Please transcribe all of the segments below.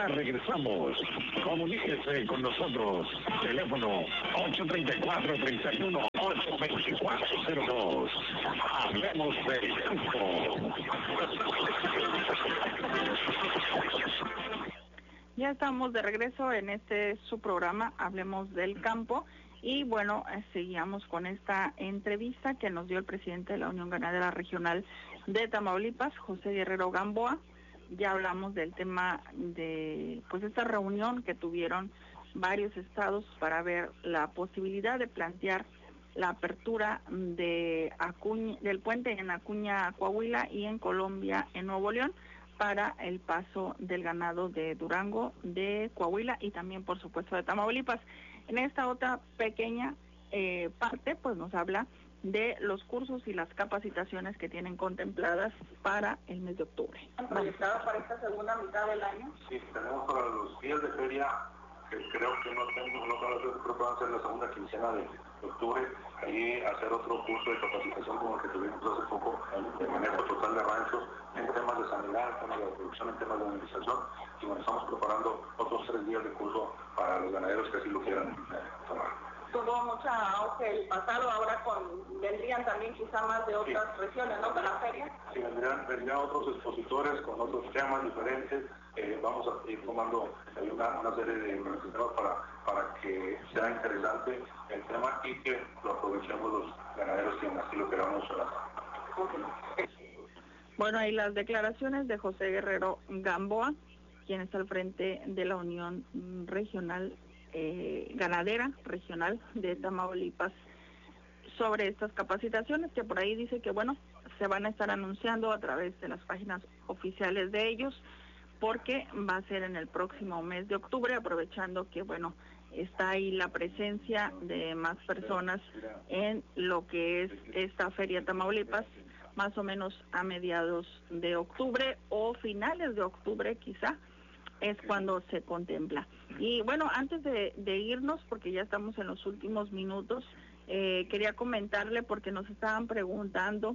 Ya regresamos. Comuníquese con nosotros. Teléfono 834-31-82402. Hablemos del campo. Ya estamos de regreso en su programa, Hablemos del Campo. Y bueno, seguimos con esta entrevista que nos dio el presidente de la Unión Ganadera Regional de Tamaulipas, José Guerrero Gamboa. Ya hablamos del tema de pues esta reunión que tuvieron varios estados para ver la posibilidad de plantear la apertura del puente en Acuña, Coahuila, y en Colombia, en Nuevo León, para el paso del ganado de Durango, de Coahuila y también, por supuesto, de Tamaulipas. En esta otra pequeña parte, pues nos habla de los cursos y las capacitaciones que tienen contempladas para el mes de octubre. ¿Proyectado para esta segunda mitad del año? Sí, tenemos para los días de feria, que creo que creo que van a ser la segunda quincena de octubre, ahí hacer otro curso de capacitación como el que tuvimos hace poco, de manejo total de ranchos, en temas de sanidad, en temas de producción, en temas de administración, y bueno, estamos preparando otros 3 días de curso para los ganaderos que así lo quieran tomar. Tuvo mucha auge el pasado, ahora vendrían también quizá más de otras regiones, ¿no?, de la feria. Sí, vendrían otros expositores con otros temas diferentes. Vamos a ir tomando una serie de temas para que sea interesante el tema y que lo aprovechemos los ganaderos que así lo queramos hacer. Bueno, ahí las declaraciones de José Guerrero Gamboa, quien está al frente de la Unión Regional Ganadera Regional de Tamaulipas, sobre estas capacitaciones, que por ahí dice que bueno, se van a estar anunciando a través de las páginas oficiales de ellos, porque va a ser en el próximo mes de octubre, aprovechando que bueno, está ahí la presencia de más personas en lo que es esta Feria Tamaulipas, más o menos a mediados de octubre o finales de octubre quizá, es cuando se contempla. Y bueno, antes de irnos, porque ya estamos en los últimos minutos, quería comentarle, porque nos estaban preguntando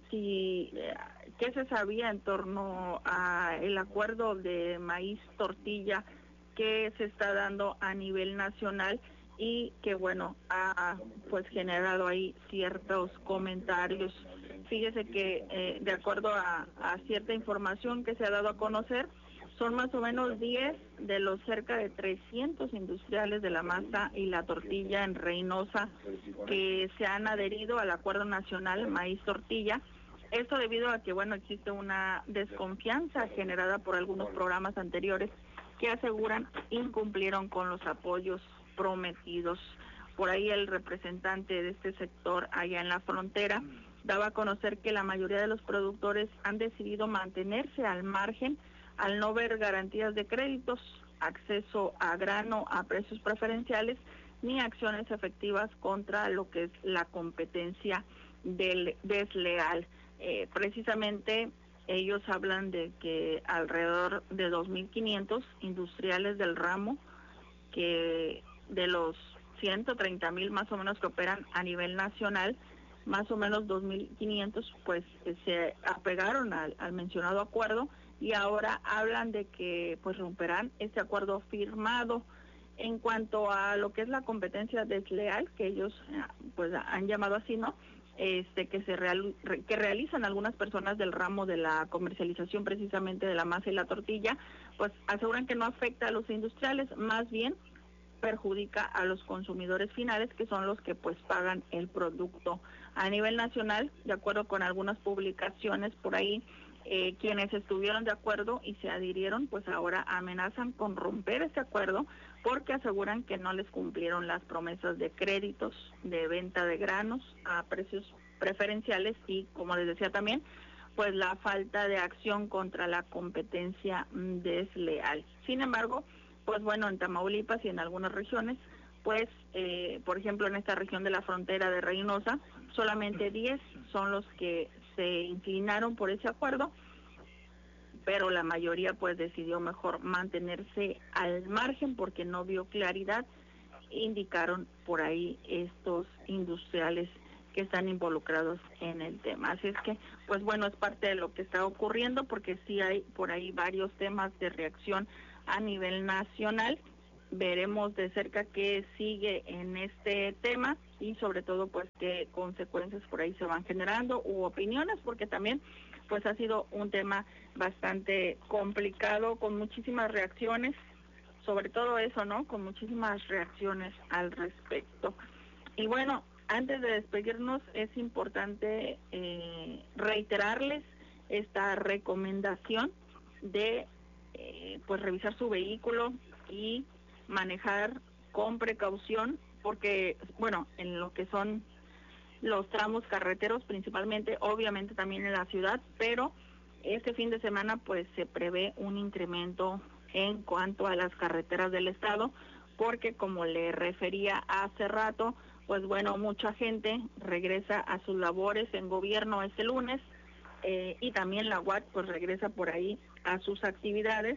si qué se sabía en torno a el acuerdo de maíz tortilla que se está dando a nivel nacional y que bueno, ha pues generado ahí ciertos comentarios. Fíjese que de acuerdo a cierta información que se ha dado a conocer, son más o menos 10 de los cerca de 300 industriales de la masa y la tortilla en Reynosa que se han adherido al Acuerdo Nacional Maíz Tortilla. Esto debido a que, bueno, existe una desconfianza generada por algunos programas anteriores que aseguran incumplieron con los apoyos prometidos. Por ahí el representante de este sector allá en la frontera daba a conocer que la mayoría de los productores han decidido mantenerse al margen al no ver garantías de créditos, acceso a grano a precios preferenciales, ni acciones efectivas contra lo que es la competencia desleal. Precisamente ellos hablan de que alrededor de 2.500 industriales del ramo, que de los 130,000 más o menos que operan a nivel nacional, más o menos 2.500 pues se apegaron al mencionado acuerdo, y ahora hablan de que pues romperán este acuerdo firmado. En cuanto a lo que es la competencia desleal, que ellos pues han llamado así, ¿no?, que realizan algunas personas del ramo de la comercialización precisamente de la masa y la tortilla, pues aseguran que no afecta a los industriales, más bien perjudica a los consumidores finales, que son los que pues pagan el producto. A nivel nacional, de acuerdo con algunas publicaciones por ahí, quienes estuvieron de acuerdo y se adhirieron, pues ahora amenazan con romper este acuerdo porque aseguran que no les cumplieron las promesas de créditos, de venta de granos a precios preferenciales y, como les decía también, pues la falta de acción contra la competencia desleal. Sin embargo, pues bueno, en Tamaulipas y en algunas regiones, pues por ejemplo en esta región de la frontera de Reynosa, solamente 10 son los que se inclinaron por ese acuerdo, pero la mayoría pues decidió mejor mantenerse al margen porque no vio claridad, indicaron por ahí estos industriales que están involucrados en el tema. Así es que, pues bueno, es parte de lo que está ocurriendo, porque sí hay por ahí varios temas de reacción a nivel nacional. Veremos de cerca qué sigue en este tema y sobre todo pues qué consecuencias por ahí se van generando u opiniones, porque también pues ha sido un tema bastante complicado, con muchísimas reacciones, sobre todo eso, ¿no? Con muchísimas reacciones al respecto. Y bueno, antes de despedirnos es importante reiterarles esta recomendación de pues revisar su vehículo y manejar con precaución, porque bueno, en lo que son los tramos carreteros principalmente, obviamente también en la ciudad, pero este fin de semana pues se prevé un incremento en cuanto a las carreteras del estado, porque como le refería hace rato, pues bueno, mucha gente regresa a sus labores en gobierno este lunes, y también la UAT pues regresa por ahí a sus actividades.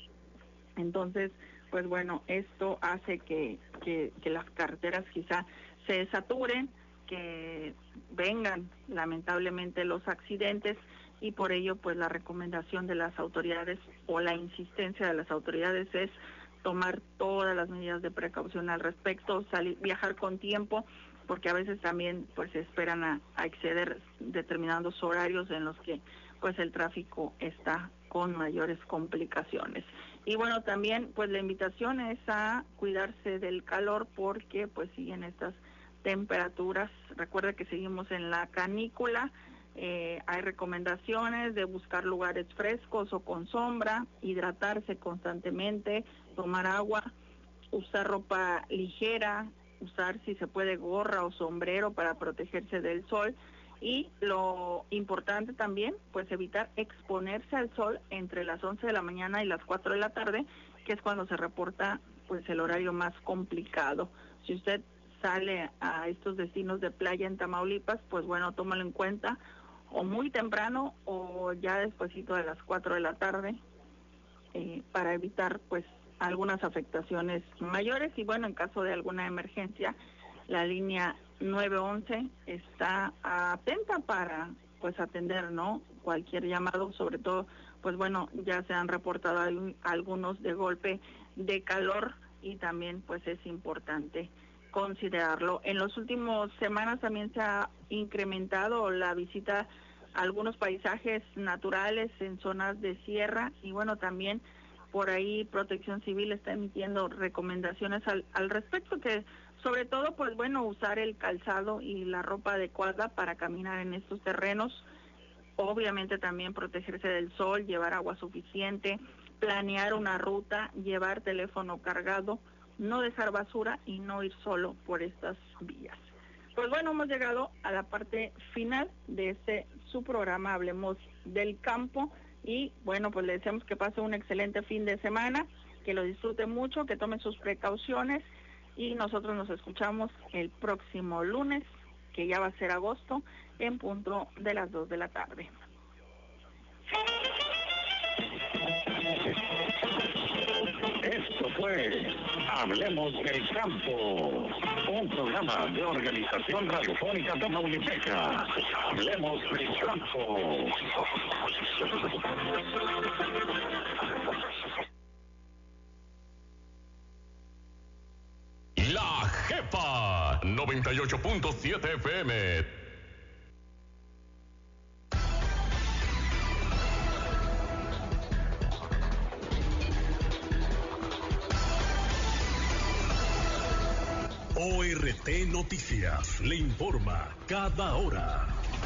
Entonces, pues bueno, esto hace que las carreteras quizá se saturen, que vengan lamentablemente los accidentes, y por ello pues la recomendación de las autoridades o la insistencia de las autoridades es tomar todas las medidas de precaución al respecto, viajar con tiempo, porque a veces también pues se esperan a exceder determinados horarios en los que pues el tráfico está con mayores complicaciones. Y bueno, también pues la invitación es a cuidarse del calor, porque pues siguen estas temperaturas. Recuerda que seguimos en la canícula. Hay recomendaciones de buscar lugares frescos o con sombra, hidratarse constantemente, tomar agua, usar ropa ligera, usar si se puede gorra o sombrero para protegerse del sol, y lo importante también pues evitar exponerse al sol entre las 11 de la mañana y las 4 de la tarde, que es cuando se reporta pues el horario más complicado. Si usted sale a estos destinos de playa en Tamaulipas, pues bueno, tómalo en cuenta, o muy temprano o ya despuesito de las 4 de la tarde, para evitar pues algunas afectaciones mayores. Y bueno, en caso de alguna emergencia, la línea 911 está atenta para pues atender, ¿no?, cualquier llamado, sobre todo pues bueno, ya se han reportado algunos de golpe de calor, y también pues es importante considerarlo. En las últimas semanas también se ha incrementado la visita a algunos paisajes naturales en zonas de sierra, y bueno, también por ahí Protección Civil está emitiendo recomendaciones al respecto, que sobre todo pues bueno, usar el calzado y la ropa adecuada para caminar en estos terrenos. Obviamente también protegerse del sol, llevar agua suficiente, planear una ruta, llevar teléfono cargado, no dejar basura y no ir solo por estas vías. Pues bueno, hemos llegado a la parte final de su programa Hablemos del Campo, y bueno, pues le deseamos que pase un excelente fin de semana, que lo disfrute mucho, que tome sus precauciones, y nosotros nos escuchamos el próximo lunes, que ya va a ser agosto, en punto de las 2 de la tarde. Esto fue Hablemos del Campo, un programa de Organización Radiofónica Tamaulipeca. Hablemos del Campo. La Jefa 98.7 FM. ORT Noticias le informa cada hora.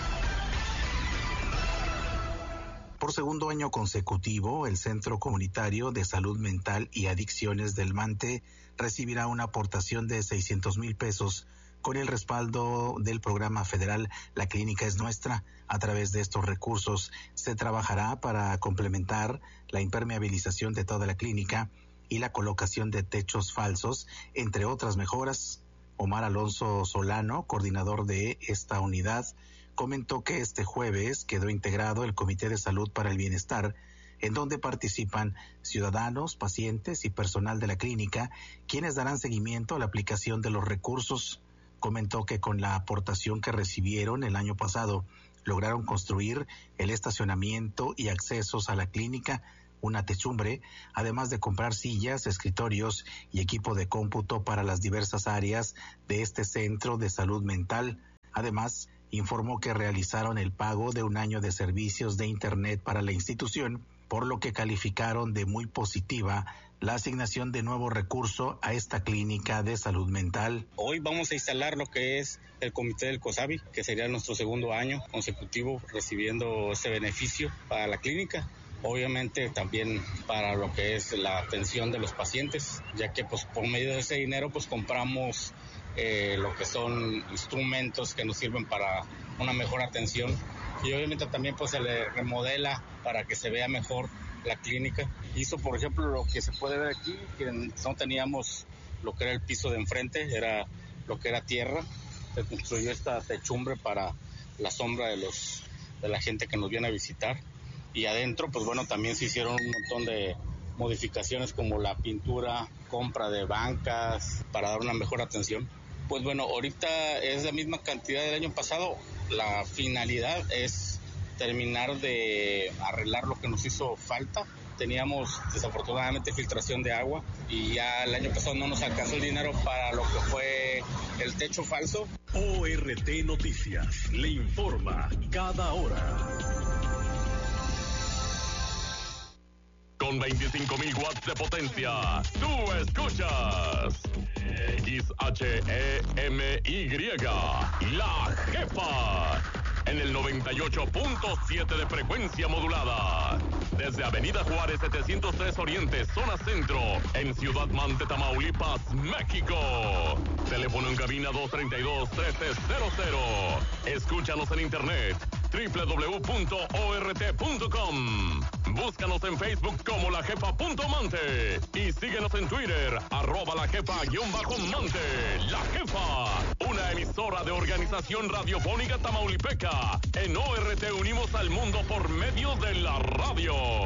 Por segundo año consecutivo, el Centro Comunitario de Salud Mental y Adicciones del Mante recibirá una aportación de 600,000 pesos con el respaldo del programa federal La Clínica es Nuestra. A través de estos recursos se trabajará para complementar la impermeabilización de toda la clínica y la colocación de techos falsos, entre otras mejoras. Omar Alonso Solano, coordinador de esta unidad, comentó que este jueves quedó integrado el Comité de Salud para el Bienestar, en donde participan ciudadanos, pacientes y personal de la clínica, quienes darán seguimiento a la aplicación de los recursos. Comentó que con la aportación que recibieron el año pasado, lograron construir el estacionamiento y accesos a la clínica, una techumbre, además de comprar sillas, escritorios y equipo de cómputo para las diversas áreas de este centro de salud mental. Además, informó que realizaron el pago de un año de servicios de Internet para la institución, por lo que calificaron de muy positiva la asignación de nuevo recurso a esta clínica de salud mental. Hoy vamos a instalar lo que es el comité del COSABI, que sería nuestro segundo año consecutivo recibiendo este beneficio para la clínica. Obviamente también para lo que es la atención de los pacientes, ya que pues por medio de ese dinero pues compramos lo que son instrumentos que nos sirven para una mejor atención, y obviamente también pues se le remodela para que se vea mejor la clínica. Hizo por ejemplo lo que se puede ver aquí, que no teníamos lo que era el piso de enfrente, era lo que era tierra. Se construyó esta techumbre para la sombra de la gente que nos viene a visitar, y adentro pues bueno, también se hicieron un montón de modificaciones como la pintura, compra de bancas para dar una mejor atención. Pues bueno, ahorita es la misma cantidad del año pasado. La finalidad es terminar de arreglar lo que nos hizo falta. Teníamos desafortunadamente filtración de agua y ya el año pasado no nos alcanzó el dinero para lo que fue el techo falso. ORT Noticias le informa cada hora. Con 25,000 watts de potencia, tú escuchas XHEMY, La Jefa, en el 98.7 de frecuencia modulada. Desde Avenida Juárez 703 Oriente, zona centro, en Ciudad Mante, Tamaulipas, México. Teléfono en cabina 232-1300. Escúchanos en internet www.ort.com. Búscanos en Facebook como lajefa.mante y síguenos en Twitter @lajefa_mante. La Jefa, una emisora de Organización Radiofónica Tamaulipeca. En ORT unimos al mundo por medio de la radio.